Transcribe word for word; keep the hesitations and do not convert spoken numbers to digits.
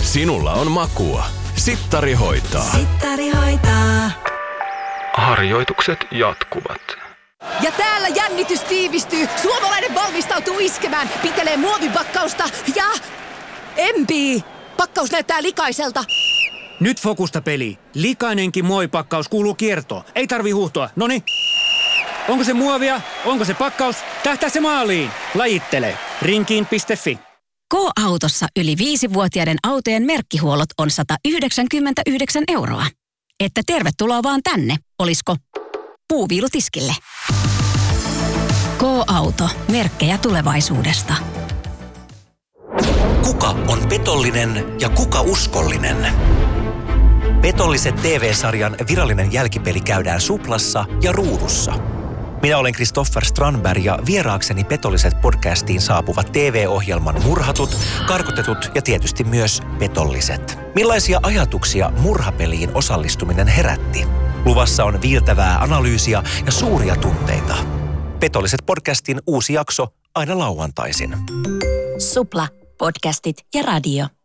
Sinulla on makua. Sittari hoitaa. Sittari hoitaa. Harjoitukset jatkuvat. Ja täällä jännitys tiivistyy. Suomalainen valmistautuu iskemään. Pitelee muovipakkausta ja... Empii! Pakkaus näyttää likaiselta. Nyt fokusta peli. Likainenkin muovipakkaus kuuluu kiertoon. Ei tarvi huuhtoa. Noni. Onko se muovia? Onko se pakkaus? Tähtää se maaliin. Lajittele. Rinkiin piste fi. K-autossa yli viisivuotiaiden autojen merkkihuollot on sata yhdeksänkymmentäyhdeksän euroa. Että tervetuloa vaan tänne, olisko puuviilutiskille. K-auto. Merkkejä tulevaisuudesta. Kuka on petollinen ja kuka uskollinen? Petolliset T V-sarjan virallinen jälkipeli käydään Suplassa ja Ruudussa. Minä olen Kristoffer Strandberg ja vieraakseni Petolliset podcastiin saapuvat T V-ohjelman murhatut, karkotetut ja tietysti myös petolliset. Millaisia ajatuksia murhapeliin osallistuminen herätti? Luvassa on viiltävää analyysiä ja suuria tunteita. Petolliset podcastin uusi jakso aina lauantaisin. Supla, podcastit ja radio.